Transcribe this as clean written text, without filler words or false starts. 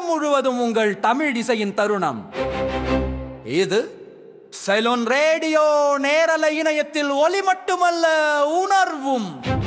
உலகம் முழுவதும் உங்கள் தமிழ் இசையின் தருணம். இது சைலோன் ரேடியோ நேரலை இணையத்தில் ஒலி மட்டுமல்ல, உணர்வும்.